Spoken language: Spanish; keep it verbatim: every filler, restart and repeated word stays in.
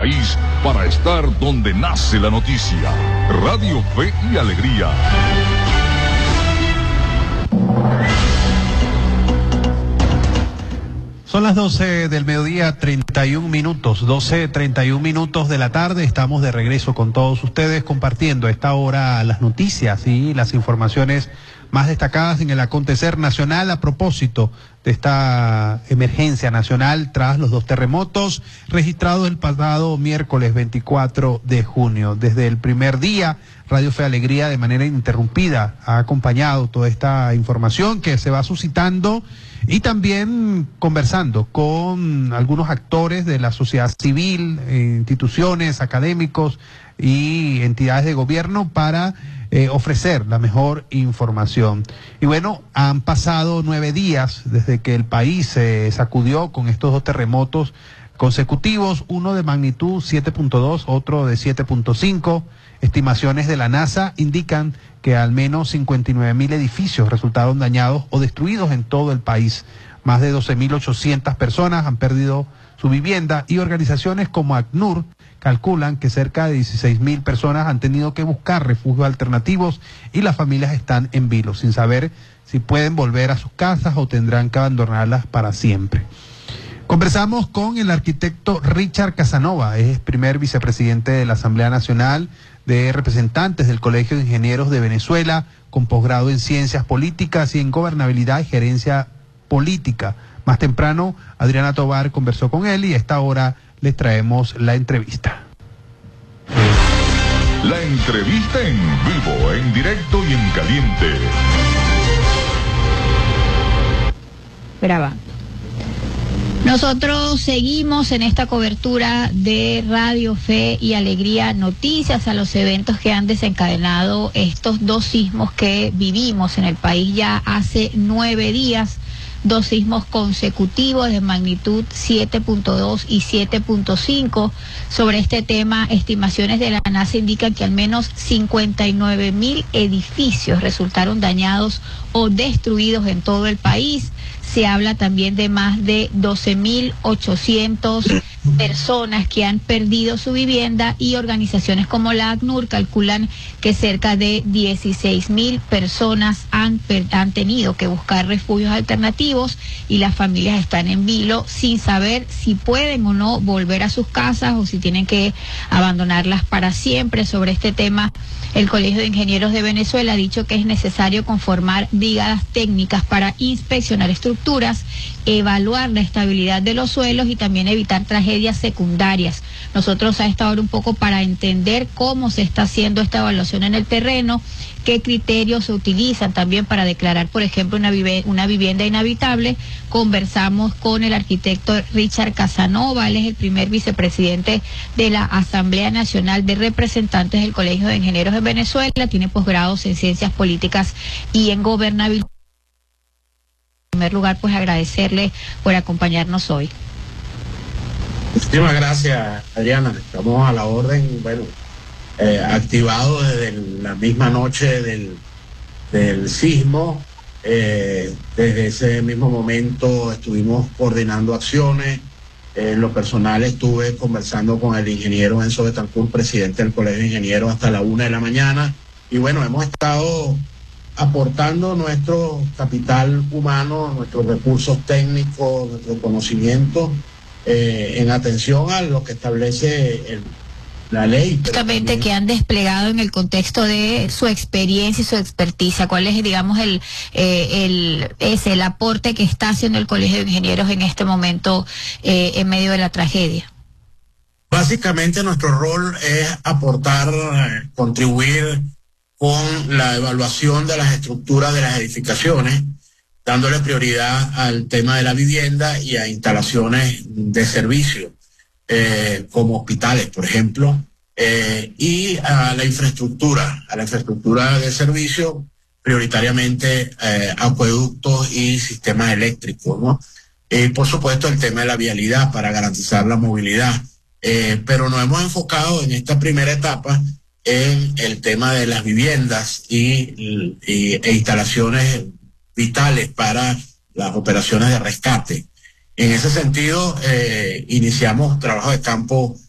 país para estar donde nace la noticia. Radio Fe y Alegría. Son las doce del mediodía, treinta y un minutos, doce, treinta y un minutos de la tarde. Estamos de regreso con todos ustedes compartiendo a esta hora las noticias y las informaciones más destacadas en el acontecer nacional a propósito de esta emergencia nacional tras los dos terremotos registrados el pasado miércoles veinticuatro de junio. Desde el primer día, Radio Fe Alegría de manera ininterrumpida ha acompañado toda esta información que se va suscitando y también conversando con algunos actores de la sociedad civil, instituciones, académicos y entidades de gobierno para eh, ofrecer la mejor información. Y bueno, han pasado nueve días desde que el país se sacudió con estos dos terremotos consecutivos, uno de magnitud siete punto dos, otro de siete punto cinco. Estimaciones de la NASA indican que al menos cincuenta y nueve mil edificios resultaron dañados o destruidos en todo el país. Más de doce mil ochocientas personas han perdido su vivienda y organizaciones como ACNUR calculan que cerca de dieciséis mil personas han tenido que buscar refugios alternativos y las familias están en vilo, sin saber si pueden volver a sus casas o tendrán que abandonarlas para siempre. Conversamos con el arquitecto Richard Casanova, es primer vicepresidente de la Asamblea Nacional de Representantes del Colegio de Ingenieros de Venezuela, con posgrado en Ciencias Políticas y en Gobernabilidad y Gerencia Política. Más temprano, Adriana Tobar conversó con él y a esta hora les traemos la entrevista. La entrevista en vivo, en directo y en caliente. Graba. Nosotros seguimos en esta cobertura de Radio Fe y Alegría Noticias a los eventos que han desencadenado estos dos sismos que vivimos en el país ya hace nueve días. Dos sismos consecutivos de magnitud siete punto dos y siete punto cinco. Sobre este tema, estimaciones de la NASA indican que al menos cincuenta y nueve mil edificios resultaron dañados o destruidos en todo el país. Se habla también de más de doce mil ochocientas personas que han perdido su vivienda y organizaciones como la ACNUR calculan que cerca de dieciséis mil personas han, han tenido que buscar refugios alternativos y las familias están en vilo sin saber si pueden o no volver a sus casas o si tienen que abandonarlas para siempre. Sobre este tema, el Colegio de Ingenieros de Venezuela ha dicho que es necesario conformar brigadas técnicas para inspeccionar estructuras, evaluar la estabilidad de los suelos y también evitar tragedias secundarias. Nosotros a esta hora un poco para entender cómo se está haciendo esta evaluación en el terreno, qué criterios se utilizan también para declarar, por ejemplo, una, vive, una vivienda inhabitable. Conversamos con el arquitecto Richard Casanova, él es el primer vicepresidente de la Asamblea Nacional de Representantes del Colegio de Ingenieros de Venezuela, tiene posgrados en Ciencias Políticas y en Gobernabilidad. En primer lugar, pues agradecerle por acompañarnos hoy. Muchísimas gracias, Adriana. Estamos a la orden, bueno, eh, activados desde la misma noche del, del sismo. Eh, desde ese mismo momento estuvimos coordinando acciones. Eh, en lo personal estuve conversando con el ingeniero Enzo Betancourt, presidente del Colegio de Ingenieros, hasta la una de la mañana. Y bueno, hemos estado aportando nuestro capital humano, nuestros recursos técnicos, nuestro conocimiento, eh, en atención a lo que establece el, la ley. Justamente también que han desplegado en el contexto de su experiencia y su experticia. ¿Cuál es, digamos, el, eh, el, es el aporte que está haciendo el Colegio de Ingenieros en este momento eh, en medio de la tragedia? Básicamente nuestro rol es aportar, eh, contribuir con la evaluación de las estructuras de las edificaciones, dándole prioridad al tema de la vivienda y a instalaciones de servicio, eh, como hospitales, por ejemplo, eh, y a la infraestructura, a la infraestructura de servicio, prioritariamente eh, acueductos y sistemas eléctricos, ¿no? Y por supuesto el tema de la vialidad para garantizar la movilidad, eh, pero nos hemos enfocado en esta primera etapa en el tema de las viviendas y, y e instalaciones vitales para las operaciones de rescate. En ese sentido, eh, iniciamos trabajo de campo